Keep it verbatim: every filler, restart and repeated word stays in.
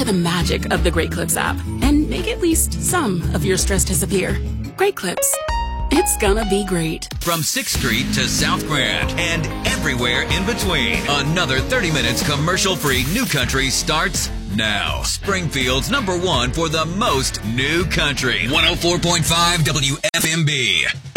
the magic of the Great Clips app and make at least some of your stress disappear. Great Clips. It's gonna be great. From sixth Street to South Grand and everywhere in between, another thirty minutes commercial-free New Country starts now. Springfield's number one for the most new country. one oh four point five W F M B.